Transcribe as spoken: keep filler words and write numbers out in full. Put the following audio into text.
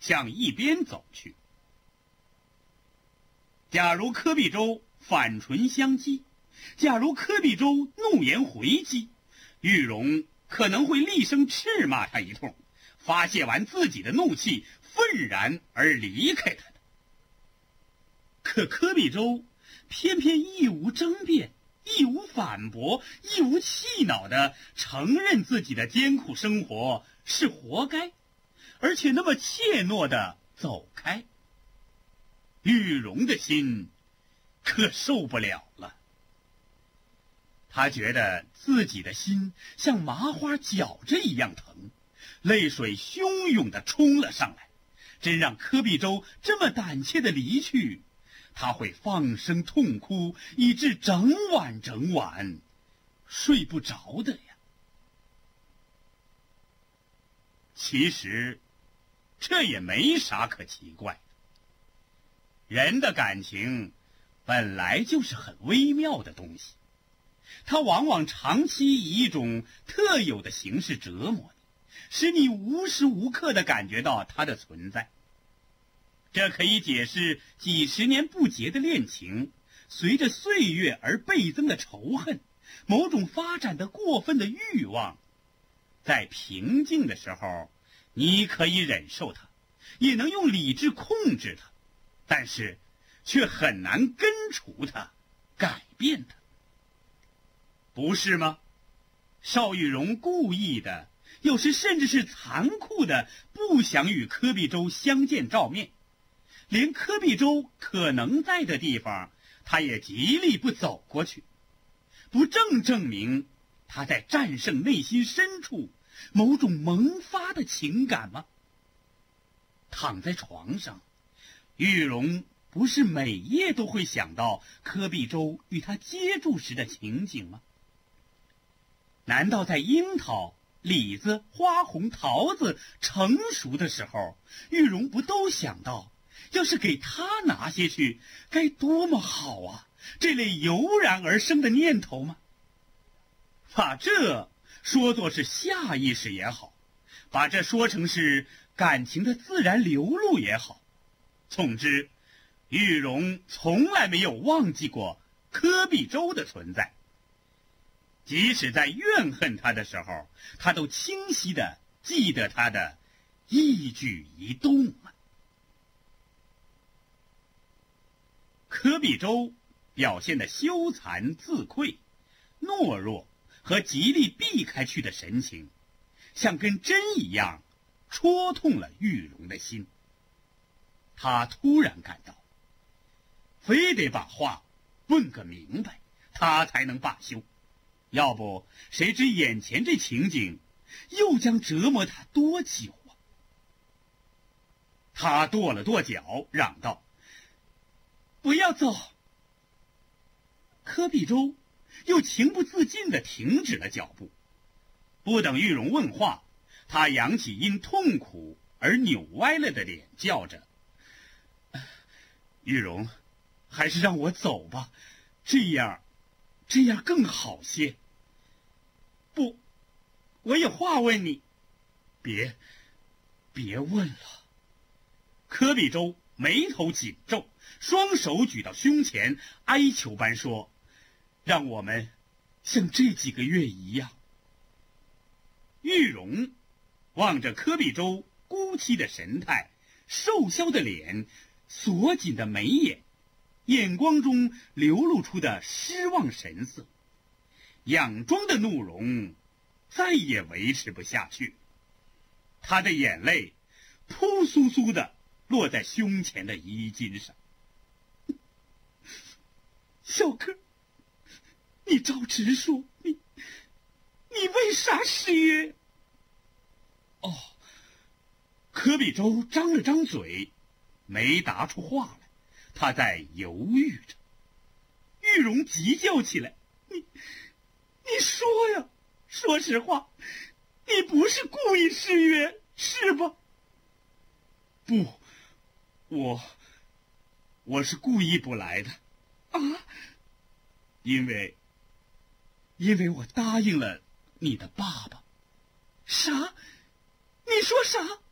向一边走去。假如柯必洲反唇相讥，假如柯必洲怒言回击，玉荣可能会厉声斥骂他一通，发泄完自己的怒气，愤然而离开他的。可柯必洲偏偏一无争辩，义无反驳，义无气恼地承认自己的艰苦生活是活该，而且那么怯懦地走开。玉荣的心可受不了了，他觉得自己的心像麻花绞着一样疼，泪水汹涌地冲了上来。真让柯必洲这么胆怯地离去，他会放声痛哭，以致整晚整晚睡不着的呀。其实这也没啥可奇怪的，人的感情本来就是很微妙的东西，它往往长期以一种特有的形式折磨你，使你无时无刻地感觉到它的存在。这可以解释几十年不结的恋情，随着岁月而倍增的仇恨，某种发展的过分的欲望。在平静的时候，你可以忍受它，也能用理智控制它，但是却很难根除它，改变它，不是吗？邵玉荣故意的，有时甚至是残酷的，不想与柯必洲相见照面，连柯必洲可能在的地方，他也极力不走过去，不正证明他在战胜内心深处某种萌发的情感吗？躺在床上，玉荣不是每夜都会想到柯必洲与他接触时的情景吗？难道在樱桃、李子、花红、桃子成熟的时候，玉荣不都想到要是给他拿些去该多么好啊，这类油然而生的念头吗？把这说作是下意识也好，把这说成是感情的自然流露也好，总之玉荣从来没有忘记过柯必洲的存在，即使在怨恨他的时候，他都清晰地记得他的一举一动啊。柯必洲表现的羞惭自愧、懦弱和极力避开去的神情，像根针一样戳痛了玉荣的心。他突然感到，非得把话问个明白，他才能罢休，要不谁知眼前这情景又将折磨他多久啊。他跺了跺脚，嚷道：不要走。柯必洲又情不自禁地停止了脚步，不等玉荣问话，他扬起因痛苦而扭歪了的脸，叫着：玉荣，还是让我走吧，这样这样更好些。不，我有话问你。别别问了。柯必洲眉头紧皱，双手举到胸前，哀求般说：让我们像这几个月一样。玉荣望着柯必洲孤凄的神态，瘦削的脸，锁紧的眉眼，眼光中流露出的失望神色，佯装的怒容再也维持不下去，他的眼泪扑簌簌地落在胸前的衣襟上。小柯，你照直说，你你为啥失约？哦，柯必洲张了张嘴，没答出话来，他在犹豫着。玉荣急叫起来：你你说呀，说实话，你不是故意失约是吧？不，我我是故意不来的啊，因为因为我答应了你的爸爸。啥？你说啥？